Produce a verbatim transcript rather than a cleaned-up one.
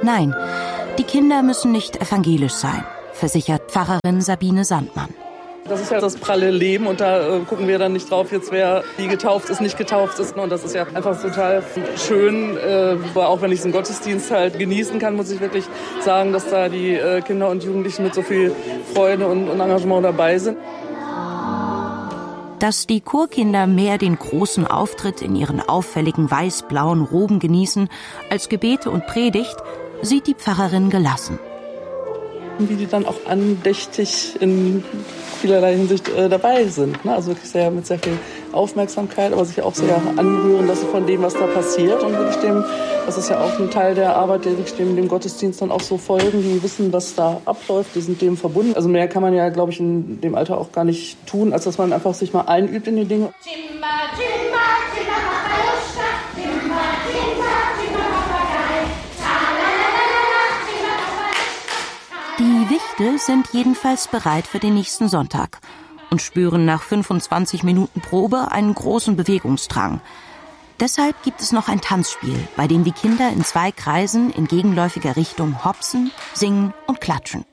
Nein, die Kinder müssen nicht evangelisch sein, versichert Pfarrerin Sabine Sandmann. Das ist ja das pralle Leben und da äh, gucken wir dann nicht drauf, jetzt wer wie getauft ist, nicht getauft ist. Und das ist ja einfach total schön, äh, auch wenn ich den Gottesdienst halt genießen kann, muss ich wirklich sagen, dass da die äh, Kinder und Jugendlichen mit so viel Freude und, und Engagement dabei sind. Dass die Chorkinder mehr den großen Auftritt in ihren auffälligen weiß-blauen Roben genießen als Gebete und Predigt, sieht die Pfarrerin gelassen. Wie die dann auch andächtig in vielerlei Hinsicht äh, dabei sind. Ne? Also wirklich sehr mit sehr viel Aufmerksamkeit, aber sich auch sehr anrühren lassen von dem, was da passiert. Und wirklich dem, das ist ja auch ein Teil der Arbeit, der wirklich dem, dem Gottesdienst dann auch so folgen, die wissen, was da abläuft, die sind dem verbunden. Also mehr kann man ja, glaube ich, in dem Alter auch gar nicht tun, als dass man einfach sich mal einübt in die Dinge. Die Wichtel sind jedenfalls bereit für den nächsten Sonntag und spüren nach fünfundzwanzig Minuten Probe einen großen Bewegungsdrang. Deshalb gibt es noch ein Tanzspiel, bei dem die Kinder in zwei Kreisen in gegenläufiger Richtung hopsen, singen und klatschen.